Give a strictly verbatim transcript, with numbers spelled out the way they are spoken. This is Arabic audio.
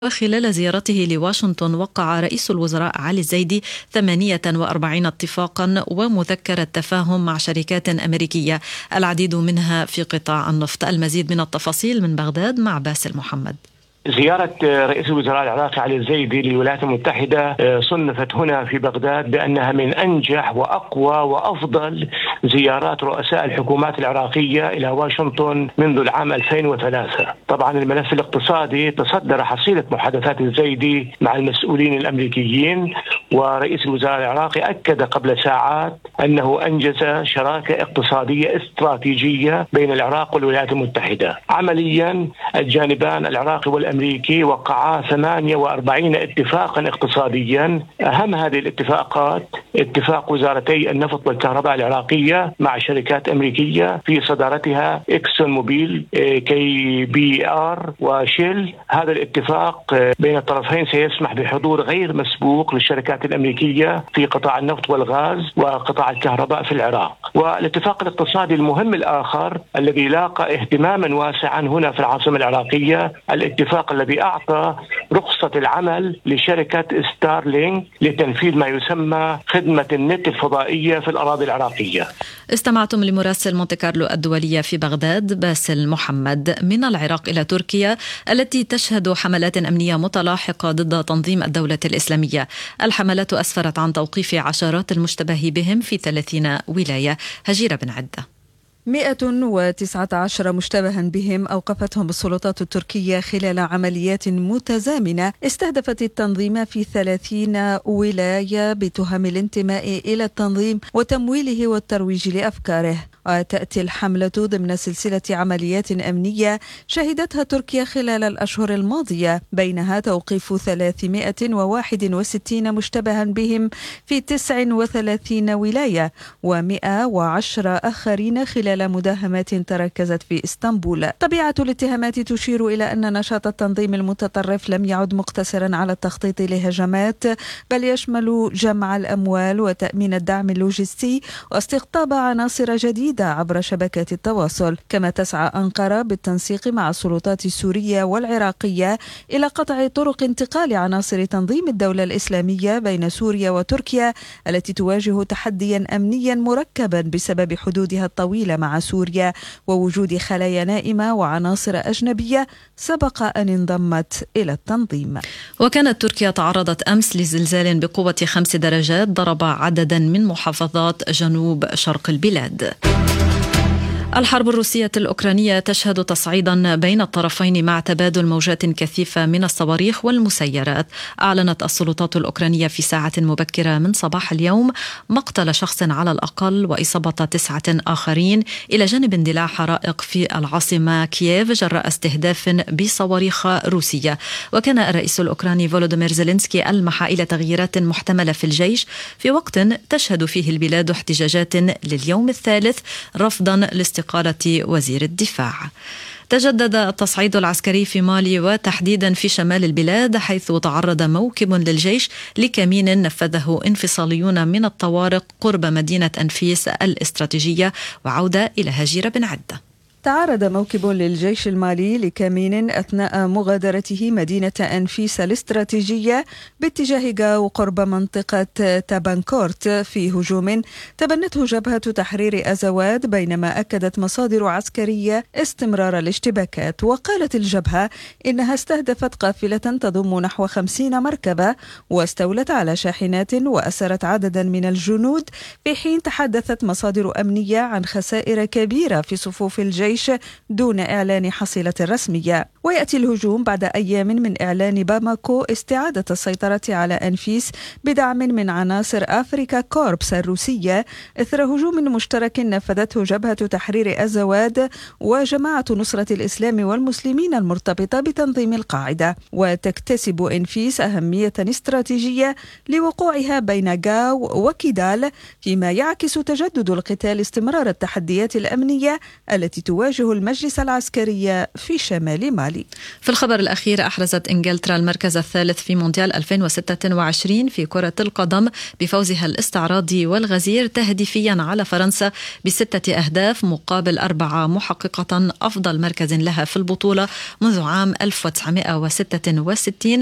وخلال زيارته لواشنطن وقع رئيس الوزراء علي الزيدي ثمانية وأربعين اتفاقا ومذكرة تفاهم مع شركات أمريكية، العديد منها في قطاع النفط. المزيد من التفاصيل من بغداد مع باسل محمد. زيارة رئيس الوزراء العراقي علي الزيدي للولايات المتحدة صنفت هنا في بغداد بأنها من أنجح وأقوى وأفضل زيارات رؤساء الحكومات العراقية إلى واشنطن منذ العام ألفين وثلاثة. طبعا الملف الاقتصادي تصدر حصيلة محادثات الزيدي مع المسؤولين الأمريكيين، ورئيس الوزراء العراقي أكد قبل ساعات أنه أنجز شراكة اقتصادية استراتيجية بين العراق والولايات المتحدة. عمليا الجانبان العراقي والأمريكي الأمريكي وقعا ثمانية وأربعين اتفاقا اقتصاديا. أهم هذه الاتفاقات اتفاق وزارتي النفط والكهرباء العراقية مع شركات أمريكية في صدارتها إكسون موبيل، كي بي آر وشيل. هذا الاتفاق بين الطرفين سيسمح بحضور غير مسبوق للشركات الأمريكية في قطاع النفط والغاز وقطاع الكهرباء في العراق. والاتفاق الاقتصادي المهم الآخر الذي لاقى اهتماما واسعا هنا في العاصمة العراقية، الاتفاق الذي أعطى رخصة العمل لشركة ستارلينك لتنفيذ ما يسمى خدمة النت الفضائية في الأراضي العراقية. استمعتم لمراسل مونتي كارلو الدولية في بغداد باسل محمد. من العراق إلى تركيا التي تشهد حملات أمنية متلاحقة ضد تنظيم الدولة الإسلامية. الحملات أسفرت عن توقيف عشرات المشتبه بهم في ثلاثين ولاية. هجيرة بن عدة. مئة وتسعة عشر مشتبها بهم أوقفتهم السلطات التركية خلال عمليات متزامنة استهدفت التنظيم في ثلاثين ولاية بتهم الانتماء إلى التنظيم وتمويله والترويج لأفكاره. وتأتي الحملة ضمن سلسلة عمليات أمنية شهدتها تركيا خلال الأشهر الماضية، بينها توقيف ثلاثمئة وواحد وستين مشتبها بهم في تسع وثلاثين ولاية ومئة وعشرة آخرين خلال مداهمات تركزت في إسطنبول. طبيعة الاتهامات تشير إلى أن نشاط التنظيم المتطرف لم يعد مقتصرا على التخطيط لهجمات، بل يشمل جمع الأموال وتأمين الدعم اللوجستي واستقطاب عناصر جديدة عبر شبكات التواصل. كما تسعى أنقرة بالتنسيق مع السلطات السورية والعراقية إلى قطع طرق انتقال عناصر تنظيم الدولة الإسلامية بين سوريا وتركيا التي تواجه تحديا أمنيا مركبا بسبب حدودها الطويلة مع سوريا ووجود خلايا نائمة وعناصر أجنبية سبق أن انضمت إلى التنظيم. وكانت تركيا تعرضت أمس لزلزال بقوة خمس درجات ضرب عددا من محافظات جنوب شرق البلاد. الحرب الروسية الأوكرانية تشهد تصعيدا بين الطرفين مع تبادل موجات كثيفة من الصواريخ والمسيرات. أعلنت السلطات الأوكرانية في ساعة مبكرة من صباح اليوم مقتل شخص على الأقل وإصابة تسعة آخرين، إلى جانب اندلاع حرائق في العاصمة كييف جراء استهداف بصواريخ روسية. وكان الرئيس الأوكراني فولودومير زيلينسكي ألمح إلى تغييرات محتملة في الجيش في وقت تشهد فيه البلاد احتجاجات لليوم الثالث رفضا لاستقالة وزير الدفاع. تجدد التصعيد العسكري في مالي وتحديدا في شمال البلاد، حيث تعرض موكب للجيش لكمين نفذه انفصاليون من الطوارق قرب مدينة أنفيس الاستراتيجية. وعودة إلى هجيرة بن عدة. تعرض موكب للجيش المالي لكمين أثناء مغادرته مدينة أنفيس الاستراتيجية باتجاه جاو قرب منطقة تابانكورت في هجوم تبنته جبهة تحرير أزواد، بينما أكدت مصادر عسكرية استمرار الاشتباكات. وقالت الجبهة إنها استهدفت قافلة تضم نحو خمسين مركبة واستولت على شاحنات وأسرت عددا من الجنود، في حين تحدثت مصادر أمنية عن خسائر كبيرة في صفوف الجيش دون إعلان حصيلة رسمية. ويأتي الهجوم بعد أيام من إعلان باماكو استعادة السيطرة على أنفيس بدعم من عناصر أفريكا كوربس الروسية إثر هجوم مشترك نفذته جبهة تحرير أزواد وجماعة نصرة الإسلام والمسلمين المرتبطة بتنظيم القاعدة. وتكتسب أنفيس أهمية استراتيجية لوقوعها بين جاو وكيدال، فيما يعكس تجدد القتال استمرار التحديات الأمنية التي تواجه يواجه المجلس العسكري في شمال مالي. في الخبر الأخير، أحرزت إنجلترا المركز الثالث في مونديال ألفين وستة وعشرين في كرة القدم بفوزها الاستعراضي والغزير تهديفيا على فرنسا بستة أهداف مقابل أربعة، محققة أفضل مركز لها في البطولة منذ عام ألف وتسعمائة وستة وستين